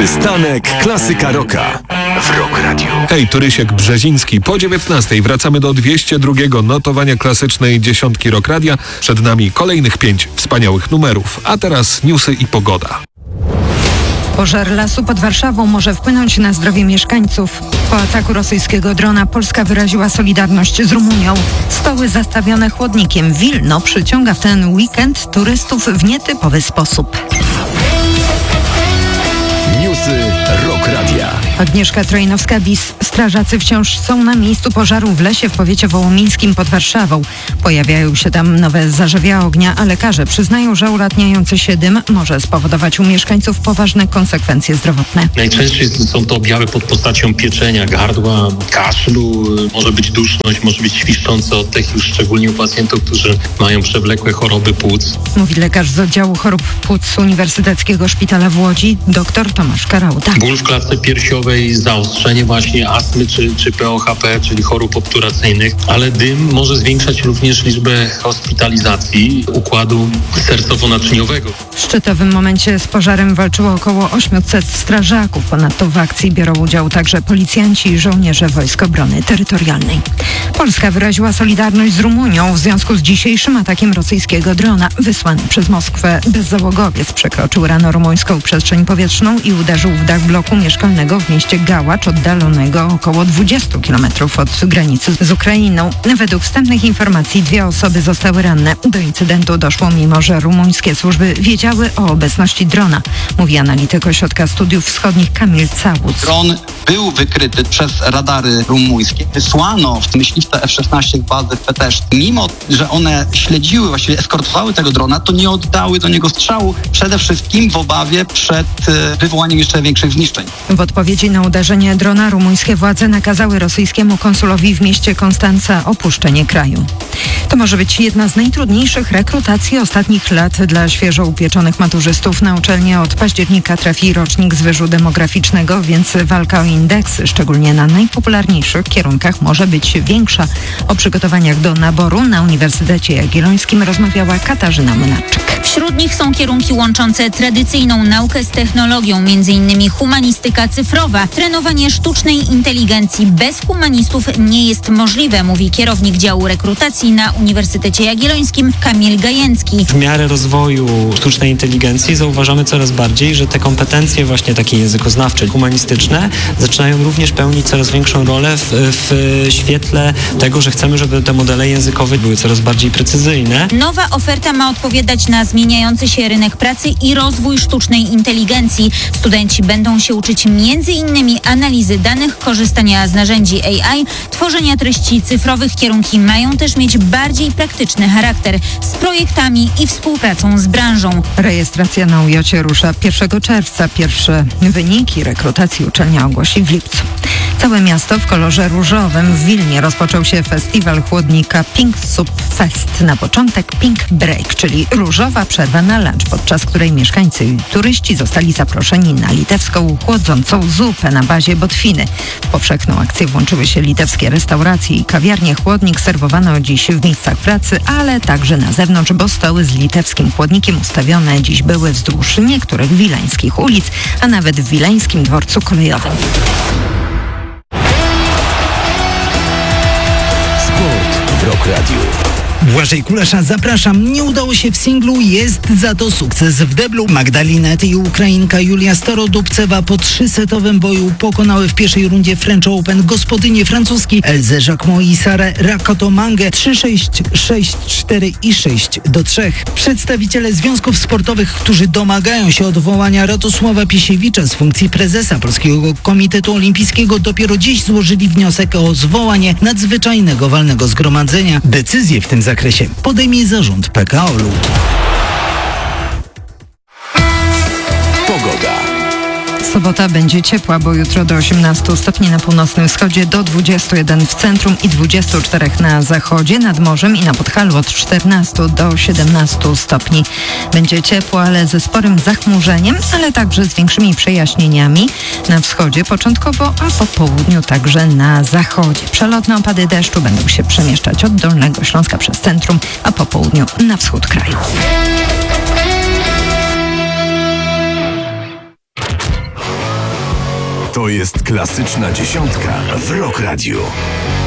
Przystanek Klasyka Rocka w Rock Radio. Hej, tu Rysiek Brzeziński. Po 19 wracamy do 202 notowania klasycznej dziesiątki Rock Radia. Przed nami kolejnych 5 wspaniałych numerów. A teraz newsy i pogoda. Pożar lasu pod Warszawą może wpłynąć na zdrowie mieszkańców. Po ataku rosyjskiego drona Polska wyraziła solidarność z Rumunią. Stoły zastawione chłodnikiem. Wilno przyciąga w ten weekend turystów w nietypowy sposób. Newsy Rock Radia. Agnieszka Trojnowska-Bis. Strażacy wciąż są na miejscu pożaru w lesie w powiecie wołomińskim pod Warszawą. Pojawiają się tam nowe zarzewia ognia, a lekarze przyznają, że ulatniający się dym może spowodować u mieszkańców poważne konsekwencje zdrowotne. Najczęściej są to objawy pod postacią pieczenia gardła, kaszlu, może być duszność, może być świszczący oddech, już szczególnie u pacjentów, którzy mają przewlekłe choroby płuc. Mówi lekarz z oddziału chorób płuc Uniwersyteckiego Szpitala w Łodzi, dr Tomasz Karauta. Ból w klatce piersiowej, zaostrzenie właśnie astmy czy POHP, czyli chorób obturacyjnych, ale dym może zwiększać również liczbę hospitalizacji układu sercowo-naczyniowego. W szczytowym momencie z pożarem walczyło około 800 strażaków. Ponadto w akcji biorą udział także policjanci i żołnierze Wojsk Obrony Terytorialnej. Polska wyraziła solidarność z Rumunią w związku z dzisiejszym atakiem rosyjskiego drona. Wysłany przez Moskwę bezzałogowiec przekroczył rano rumuńską przestrzeń powietrzną i uderzył w dach bloku mieszkalnego w mieście Gałacz, oddalonego około 20 km od granicy z Ukrainą. Według wstępnych informacji 2 osoby zostały ranne. Do incydentu doszło, mimo że rumuńskie służby wiedziały o obecności drona, mówi analityk Ośrodka Studiów Wschodnich Kamil Całus. Dron był wykryty przez radary rumuńskie. Wysłano w myśliwce F-16 z bazy w Peteszce. Mimo że one śledziły, właściwie eskortowały tego drona, to nie oddały do niego strzału, przede wszystkim w obawie przed wywołaniem jeszcze większych zniszczeń. W odpowiedzi na uderzenie drona rumuńskie władze nakazały rosyjskiemu konsulowi w mieście Konstanca opuszczenie kraju. To może być jedna z najtrudniejszych rekrutacji ostatnich lat dla świeżo upieczonych maturzystów. Na uczelnię od października trafi rocznik z wyżu demograficznego, więc walka o indeksy, szczególnie na najpopularniejszych kierunkach, może być większa. O przygotowaniach do naboru na Uniwersytecie Jagiellońskim rozmawiała Katarzyna Młynarczyk. Wśród nich są kierunki łączące tradycyjną naukę z technologią, m.in. humanistyka cyfrowa. Trenowanie sztucznej inteligencji bez humanistów nie jest możliwe, mówi kierownik działu rekrutacji na Uniwersytecie Jagiellońskim Kamil Gajęcki. W miarę rozwoju sztucznej inteligencji zauważamy coraz bardziej, że te kompetencje właśnie takie językoznawcze, humanistyczne zaczynają również pełnić coraz większą rolę w świetle tego, że chcemy, żeby te modele językowe były coraz bardziej precyzyjne. Nowa oferta ma odpowiadać na zmieniający się rynek pracy i rozwój sztucznej inteligencji. Studenci będą się uczyć m.in. analizy danych, korzystania z narzędzi AI, tworzenia treści cyfrowych. Kierunki mają też mieć bardziej praktyczny charakter, z projektami i współpracą z branżą. Rejestracja na UJ rusza 1 czerwca. Pierwsze wyniki rekrutacji uczelnia ogłosi w lipcu. Całe miasto w kolorze różowym. W Wilnie rozpoczął się festiwal chłodnika Pink Soup Fest. Na początek Pink Break, czyli różowa przerwa na lunch, podczas której mieszkańcy i turyści zostali zaproszeni na litewską chłodzącą zupę na bazie botwiny. W powszechną akcję włączyły się litewskie restauracje i kawiarnie. Chłodnik serwowano dziś w miejscach pracy, ale także na zewnątrz, bo stoły z litewskim chłodnikiem ustawione dziś były wzdłuż niektórych wileńskich ulic, a nawet w wileńskim dworcu kolejowym. Sport w Rock Radio. Błażej Kulesza, zapraszam. Nie udało się w singlu, jest za to sukces w deblu. Magdalinet i Ukrainka Julia Starodubcewa po 3-setowym boju pokonały w pierwszej rundzie French Open gospodynie francuski Elzę Jacquemot i Sarę Rakotomangę 3-6, 6-4 i 6-3. Przedstawiciele związków sportowych, którzy domagają się odwołania Radosława Pisiewicza z funkcji prezesa Polskiego Komitetu Olimpijskiego, dopiero dziś złożyli wniosek o zwołanie nadzwyczajnego walnego zgromadzenia. Decyzję w tym zakresie podejmie zarząd PKO-u. Pogoda. Sobota będzie ciepła, bo jutro do 18 stopni na północnym wschodzie, do 21 w centrum i 24 na zachodzie, nad morzem i na Podhalu od 14 do 17 stopni. Będzie ciepło, ale ze sporym zachmurzeniem, ale także z większymi przejaśnieniami na wschodzie początkowo, a po południu także na zachodzie. Przelotne opady deszczu będą się przemieszczać od Dolnego Śląska przez centrum, a po południu na wschód kraju. To jest klasyczna dziesiątka w Rock Radio.